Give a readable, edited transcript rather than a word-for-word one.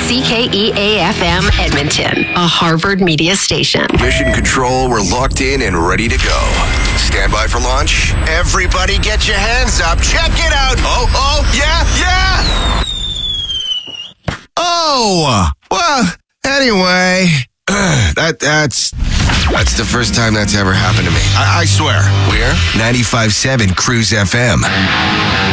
CKEA-FM Edmonton, a Harvard media station. Mission Control, we're locked in and ready to go. Stand by for launch. Everybody get your hands up. Check it out. Oh, yeah. Oh, well, anyway, that's the first time that's ever happened to me. I swear. We're 95.7 Cruise FM.